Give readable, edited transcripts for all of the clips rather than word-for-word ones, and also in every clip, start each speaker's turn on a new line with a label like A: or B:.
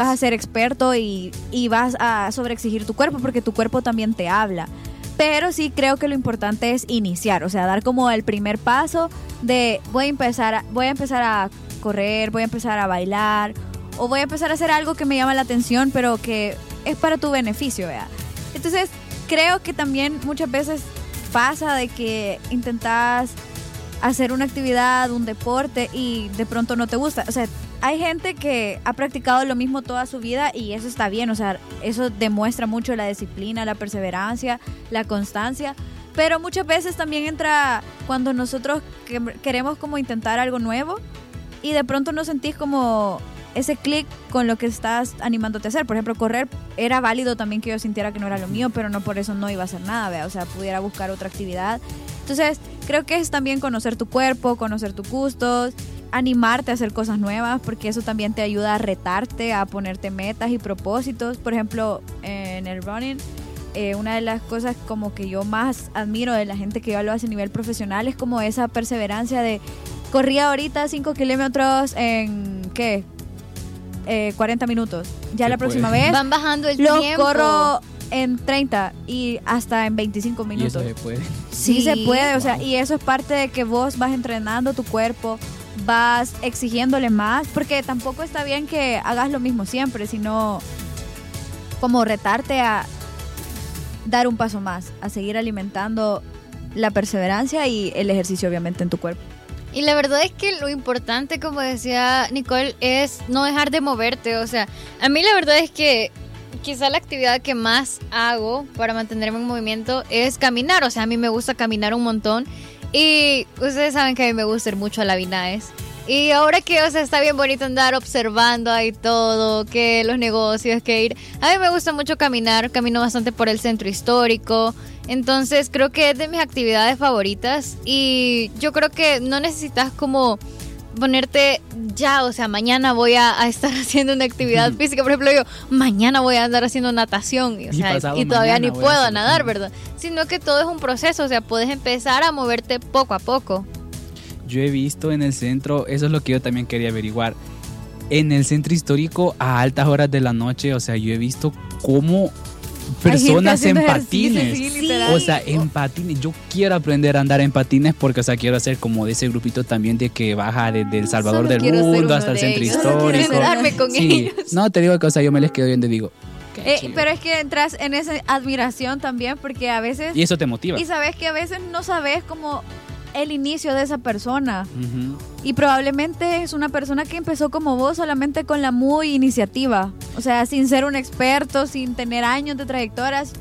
A: vas a ser experto y vas a sobreexigir tu cuerpo porque tu cuerpo también te habla. Pero sí creo que lo importante es iniciar, o sea, dar como el primer paso de voy a empezar a correr, voy a empezar a bailar o voy a empezar a hacer algo que me llama la atención pero que es para tu beneficio, ¿verdad? Entonces creo que también muchas veces pasa de que intentas hacer una actividad, un deporte y de pronto no te gusta. O sea, hay gente que ha practicado lo mismo toda su vida y eso está bien. O sea, eso demuestra mucho la disciplina, la perseverancia, la constancia. Pero muchas veces también entra cuando nosotros queremos como intentar algo nuevo y de pronto no sentís como ese clic con lo que estás animándote a hacer. Por ejemplo, correr era válido también que yo sintiera que no era lo mío, pero no por eso no iba a hacer nada, ¿vea? O sea, pudiera buscar otra actividad. Entonces, creo que es también conocer tu cuerpo, conocer tus gustos, animarte a hacer cosas nuevas, porque eso también te ayuda a retarte, a ponerte metas y propósitos. Por ejemplo, en el running, una de las cosas como que yo más admiro de la gente que ya lo hace a nivel profesional es como esa perseverancia de corría ahorita 5 kilómetros en, ¿qué? 40 minutos. Ya la próxima vez
B: van bajando el
A: lo
B: tiempo.
A: corro en 30 y hasta en 25 minutos.
C: ¿Y eso se puede?
A: Sí, se puede, o sea,
C: Wow.
A: y eso es parte de que vos vas entrenando tu cuerpo, vas exigiéndole más, porque tampoco está bien que hagas lo mismo siempre, sino como retarte a dar un paso más, a seguir alimentando la perseverancia y el ejercicio obviamente en tu cuerpo.
B: Y la verdad es que lo importante, como decía Nicole, es no dejar de moverte. O sea, a mí la verdad es que quizá la actividad que más hago para mantenerme en movimiento es caminar. O sea, a mí me gusta caminar un montón. Y ustedes saben que a mí me gusta ir mucho a la Vinaes. Y ahora que, o sea, está bien bonito andar observando ahí todo, que los negocios, que ir. A mí me gusta mucho caminar, camino bastante por el centro histórico. Entonces creo que es de mis actividades favoritas. Y yo creo que no necesitas como ponerte ya, o sea, mañana voy a estar haciendo una actividad física. Por ejemplo, yo mañana voy a andar haciendo natación o sea, y todavía ni puedo nadar, ¿verdad? Sino que todo es un proceso, o sea, puedes empezar a moverte poco a poco.
C: Yo he visto en el centro, eso es lo que yo también quería averiguar, en el centro histórico a altas horas de la noche, o sea, yo he visto cómo personas en patines,
A: sí,
C: o sea, en patines. Yo quiero aprender a andar en patines porque, o sea, quiero ser como de ese grupito también de que baja desde El Salvador del mundo hasta el centro histórico.
B: Quiero quedarme con ellos.
C: No, te digo que, o sea, yo me les quedo viendo y digo,
A: pero es que entras en esa admiración también porque a veces...
C: y eso te motiva.
A: Y sabes que a veces no sabes cómo el inicio de esa persona.
C: Uh-huh.
A: Y probablemente es una persona que empezó como vos solamente con la muy iniciativa. O sea, sin ser un experto, sin tener años de trayectorias.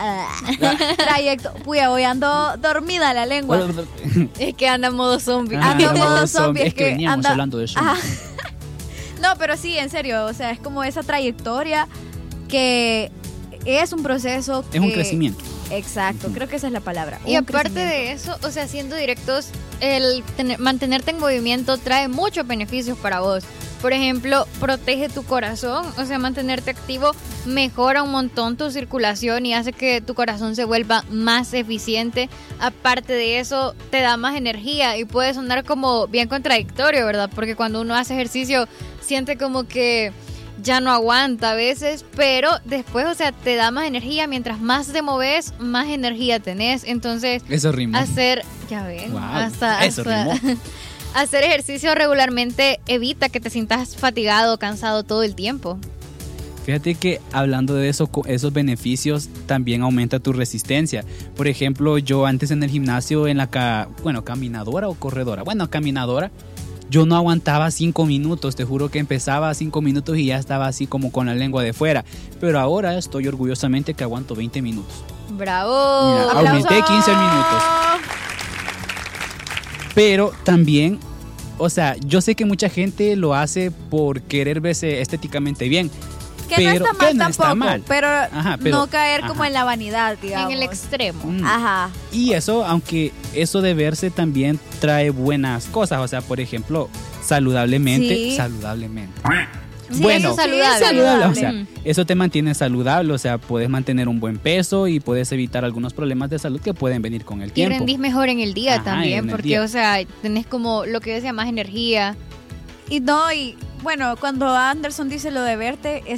A: Puya, hoy ando dormida la lengua.
B: Es que anda en modo zombie.
A: Anda en modo zombie.
C: Es que veníamos hablando de eso.
A: No, pero sí, en serio. O sea, es como esa trayectoria que es un proceso.
C: Es un crecimiento.
A: Exacto, creo que esa es la palabra.
B: Y aparte de eso, o sea, siendo directos, el mantenerte en movimiento trae muchos beneficios para vos. Por ejemplo, protege tu corazón, o sea, mantenerte activo mejora un montón tu circulación y hace que tu corazón se vuelva más eficiente. Aparte de eso, te da más energía y puede sonar como bien contradictorio, ¿verdad? Porque cuando uno hace ejercicio, siente como que ya no aguanta a veces, pero después, o sea, te da más energía. Mientras más te moves, más energía tenés. Entonces,
C: eso rimó.
B: Hacer, ya ven,
C: wow,
B: eso rimó. Hacer ejercicio regularmente evita que te sientas fatigado, cansado todo el tiempo.
C: Fíjate que hablando de eso, esos beneficios también aumenta tu resistencia. Por ejemplo, yo antes en el gimnasio, en la caminadora o corredora, caminadora, yo no aguantaba 5 minutos, te juro que empezaba 5 minutos y ya estaba así como con la lengua de fuera. Pero ahora estoy orgullosamente que aguanto 20 minutos.
B: ¡Bravo!
C: Mira, aumenté 15 minutos. Pero también, o sea, yo sé que mucha gente lo hace por querer verse estéticamente bien.
A: Que no está mal tampoco,
C: mal.
A: Pero no caer como
C: ajá.
A: en la vanidad, digamos.
B: En el extremo.
A: Ajá.
C: Y eso, aunque eso de verse también trae buenas cosas. O sea, por ejemplo, saludablemente.
A: Sí.
B: Sí,
C: bueno,
B: eso es saludable.
C: O sea, eso te mantiene saludable. O sea, puedes mantener un buen peso y puedes evitar algunos problemas de salud que pueden venir con el tiempo.
B: Y rendís mejor en el día
C: Ajá,
B: también,
C: en el
B: porque,
C: día.
B: o sea, tenés como lo que decía, más energía.
A: Y no, y bueno, cuando Anderson dice lo de verte,